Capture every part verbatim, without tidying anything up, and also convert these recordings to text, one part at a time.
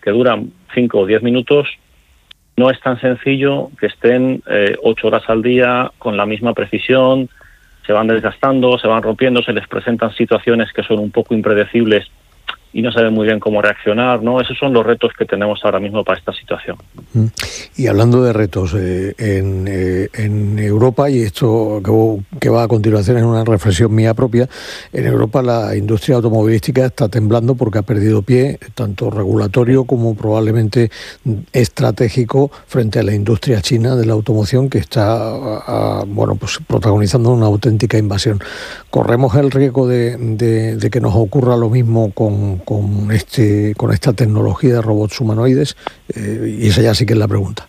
que duran cinco o diez minutos, no es tan sencillo que estén eh, ocho horas al día con la misma precisión, se van desgastando, se van rompiendo, se les presentan situaciones que son un poco impredecibles y no saben muy bien cómo reaccionar, ¿no? Esos son los retos que tenemos ahora mismo para esta situación. Y hablando de retos, eh, en, eh, en Europa, y esto que, que va a continuación es una reflexión mía propia, en Europa la industria automovilística está temblando porque ha perdido pie, tanto regulatorio como probablemente estratégico, frente a la industria china de la automoción, que está a, a, bueno, pues protagonizando una auténtica invasión. ¿Corremos el riesgo de, de, de que nos ocurra lo mismo con con este con esta tecnología de robots humanoides? Eh, y esa ya sí que es la pregunta.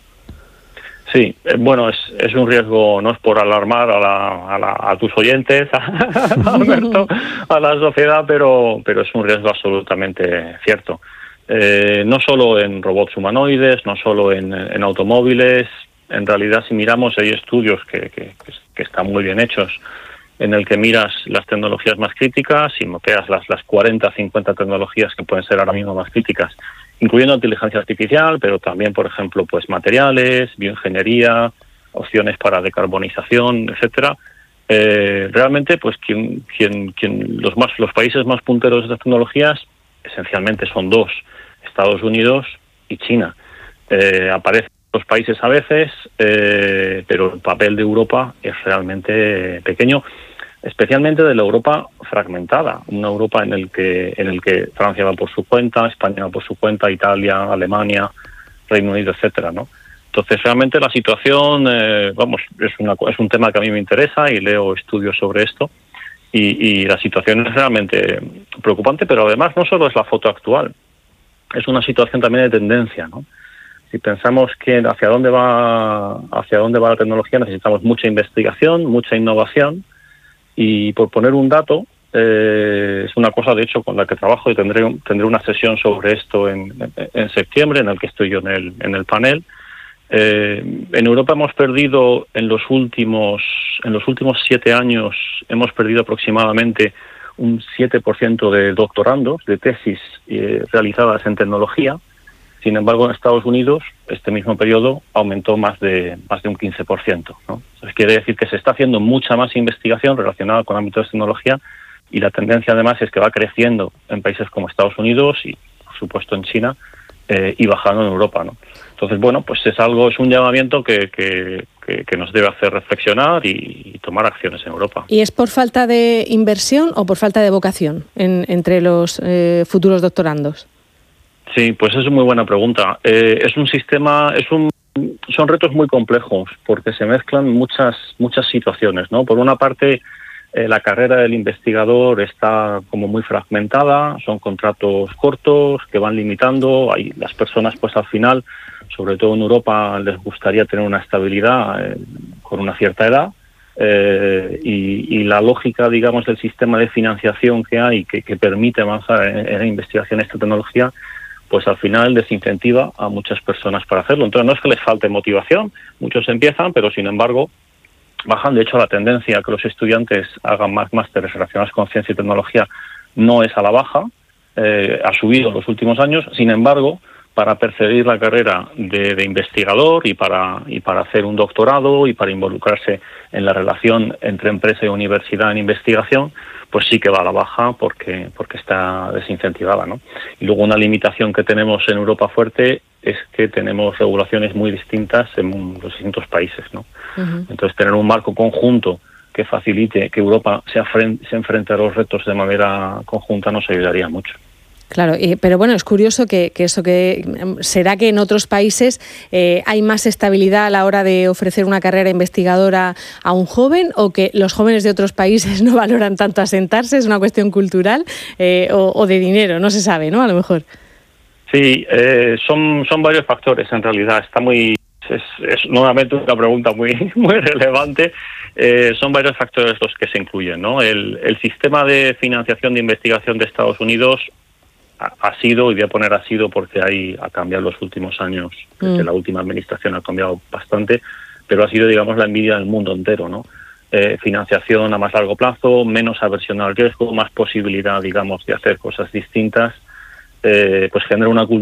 Sí, eh, bueno, es, es un riesgo, no es por alarmar a, la, a, la, a tus oyentes, a, Alberto, a la sociedad, pero, pero es un riesgo absolutamente cierto. Eh, no solo en robots humanoides, no solo en, en automóviles, en realidad si miramos hay estudios que, que, que están muy bien hechos, en el que miras las tecnologías más críticas y mapeas las, las cuarenta, cincuenta tecnologías que pueden ser ahora mismo más críticas, incluyendo inteligencia artificial, pero también, por ejemplo, pues materiales, bioingeniería, opciones para decarbonización, etcétera. Eh, realmente, pues quien, quien, quien los más, los países más punteros de estas tecnologías, esencialmente son dos: Estados Unidos y China. Eh, aparecen los países a veces, eh, pero el papel de Europa es realmente pequeño, especialmente de la Europa fragmentada, una Europa en el que en el que Francia va por su cuenta, España va por su cuenta, Italia, Alemania, Reino Unido, etcétera, ¿no? Entonces realmente la situación, eh, vamos, es una es un tema que a mí me interesa y leo estudios sobre esto y, y la situación es realmente preocupante, pero además no solo es la foto actual, es una situación también de tendencia, ¿no? Si pensamos que hacia dónde va hacia dónde va la tecnología, necesitamos mucha investigación, mucha innovación. Y por poner un dato, eh, es una cosa de hecho con la que trabajo y tendré tendré una sesión sobre esto en, en, en septiembre, en el que estoy yo en el en el panel. Eh, en Europa hemos perdido en los últimos en los últimos siete años hemos perdido aproximadamente un siete por ciento de doctorandos, de tesis eh, realizadas en tecnología. Sin embargo, en Estados Unidos, este mismo periodo aumentó más de más de un quince por ciento, ¿no? Entonces, quiere decir que se está haciendo mucha más investigación relacionada con ámbitos de tecnología y la tendencia, además, es que va creciendo en países como Estados Unidos y, por supuesto, en China eh, y bajando en Europa, ¿no? Entonces, bueno, pues es algo, es un llamamiento que, que, que, que nos debe hacer reflexionar y, y tomar acciones en Europa. ¿Y es por falta de inversión o por falta de vocación en, entre los eh, futuros doctorandos? Sí, pues es una muy buena pregunta. Eh, es un sistema, es un, son retos muy complejos porque se mezclan muchas muchas situaciones, ¿no? Por una parte, eh, la carrera del investigador está como muy fragmentada, son contratos cortos que van limitando. Hay las personas, pues al final, sobre todo en Europa, les gustaría tener una estabilidad eh, con una cierta edad. Eh, y, y la lógica, digamos, del sistema de financiación que hay, que, que permite avanzar en, en la investigación en esta tecnología, pues al final desincentiva a muchas personas para hacerlo. Entonces no es que les falte motivación, muchos empiezan, pero sin embargo bajan. De hecho, la tendencia a que los estudiantes hagan más másteres relacionados con ciencia y tecnología no es a la baja, eh, ha subido en los últimos años. Sin embargo, para perseguir la carrera de, de investigador y para, y para hacer un doctorado y para involucrarse en la relación entre empresa y universidad en investigación, pues sí que va a la baja porque porque está desincentivada, ¿no? Y luego una limitación que tenemos en Europa fuerte es que tenemos regulaciones muy distintas en los distintos países, ¿no? Uh-huh. Entonces, tener un marco conjunto que facilite que Europa se, afren- se enfrente a los retos de manera conjunta nos ayudaría mucho. Claro, eh, pero bueno, es curioso que, que eso que será que en otros países eh, hay más estabilidad a la hora de ofrecer una carrera investigadora a un joven, o que los jóvenes de otros países no valoran tanto asentarse, es una cuestión cultural eh, o, o de dinero, no se sabe, ¿no? A lo mejor. Sí, eh, son son varios factores en realidad. Está muy es, es nuevamente una pregunta muy muy relevante. Eh, son varios factores los que se incluyen, ¿no? El, el sistema de financiación de investigación de Estados Unidos ha sido, y voy a poner ha sido porque ahí ha cambiado en los últimos años, desde mm. la última administración ha cambiado bastante, pero ha sido, digamos, la envidia del mundo entero, ¿no? Eh, financiación a más largo plazo, menos aversión al riesgo, más posibilidad, digamos, de hacer cosas distintas, eh, pues genera una cultura